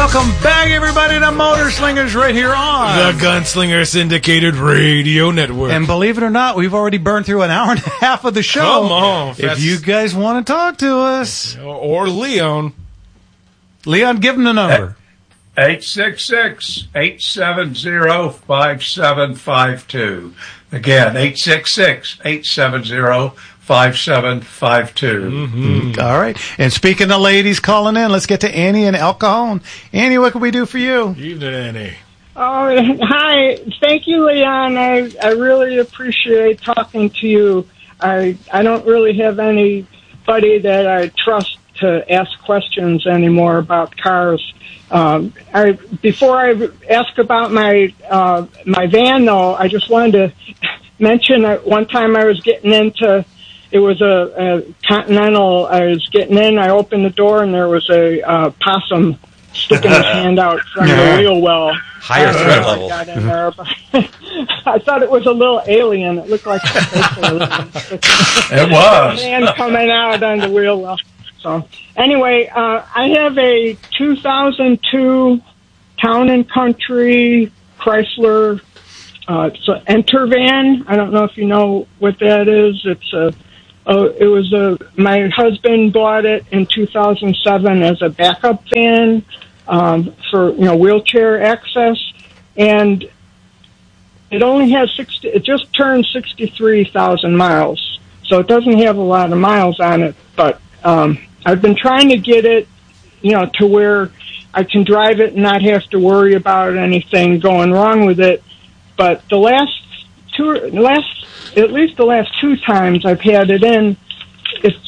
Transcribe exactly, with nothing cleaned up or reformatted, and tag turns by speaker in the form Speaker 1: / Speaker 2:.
Speaker 1: Welcome back, everybody, to Motor Slingers right here on
Speaker 2: the Gunslinger Syndicated Radio Network.
Speaker 1: And believe it or not, we've already burned through an hour and a half of the show.
Speaker 2: Come on.
Speaker 1: If you guys want to talk to us.
Speaker 2: Or Leon.
Speaker 1: Leon, give him the number.
Speaker 3: eight six six, eight seven zero, five seven five two. Again, eight six six, eight seven zero, five seven five two.
Speaker 1: Mm-hmm. All right. And speaking of ladies calling in, let's get to Annie and El Cajon. Annie, what can we do for you?
Speaker 2: Evening, Annie.
Speaker 4: Oh, hi. Thank you, Leon. I, I really appreciate talking to you. I I don't really have anybody that I trust to ask questions anymore about cars. Um, I, before I ask about my uh, my van, though, I just wanted to mention that one time I was getting into, it was a, a Continental. I was getting in, I opened the door, and there was a uh, possum sticking his hand out from the wheel well.
Speaker 5: Higher threat level.
Speaker 4: Got in there, but I thought it was a little alien. It looked like a space alien.
Speaker 3: It was.
Speaker 4: Hand coming out on the wheel well. So anyway, uh, I have a two thousand two Town and Country Chrysler. Uh, it's an Enter van. I don't know if you know what that is. It's a. Uh, it was a. My husband bought it in two thousand seven as a backup van um, for you know wheelchair access, and it only has sixty. It just turned sixty-three thousand miles, so it doesn't have a lot of miles on it, but. Um, I've been trying to get it, you know, to where I can drive it and not have to worry about anything going wrong with it. But the last two, last, at least the last two times I've had it in, it's